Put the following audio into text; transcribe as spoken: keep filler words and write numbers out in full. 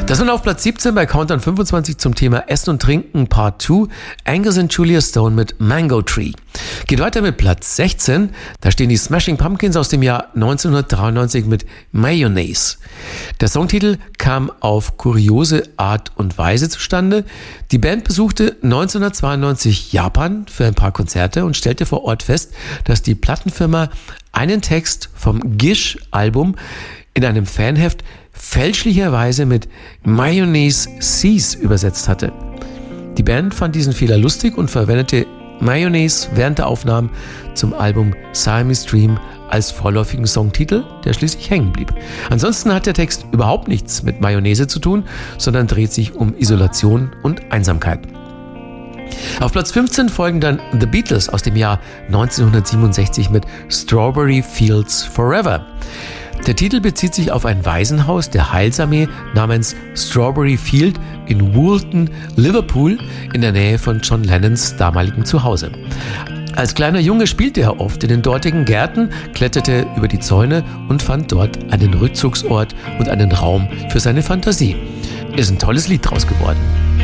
Das waren auf Platz siebzehn bei Countdown fünfundzwanzig zum Thema Essen und Trinken Part zwei, Angus und Julia Stone mit Mango Tree. Geht weiter mit Platz sechzehn, da stehen die Smashing Pumpkins aus dem Jahr neunzehnhundertdreiundneunzig mit Mayonnaise. Der Songtitel kam auf kuriose Art und Weise zustande. Die Band besuchte neunzehnhundertzweiundneunzig Japan für ein paar Konzerte und stellte vor Ort fest, dass die Plattenfirma einen Text vom Gish-Album in einem Fanheft fälschlicherweise mit Mayonnaise Seas übersetzt hatte. Die Band fand diesen Fehler lustig und verwendete Mayonnaise während der Aufnahmen zum Album Siamese Dream als vorläufigen Songtitel, der schließlich hängen blieb. Ansonsten hat der Text überhaupt nichts mit Mayonnaise zu tun, sondern dreht sich um Isolation und Einsamkeit. Auf Platz fünfzehn folgen dann The Beatles aus dem Jahr neunzehnhundertsiebenundsechzig mit Strawberry Fields Forever. Der Titel bezieht sich auf ein Waisenhaus der Heilsarmee namens Strawberry Field in Woolton, Liverpool, in der Nähe von John Lennons damaligem Zuhause. Als kleiner Junge spielte er oft in den dortigen Gärten, kletterte über die Zäune und fand dort einen Rückzugsort und einen Raum für seine Fantasie. Ist ein tolles Lied draus geworden.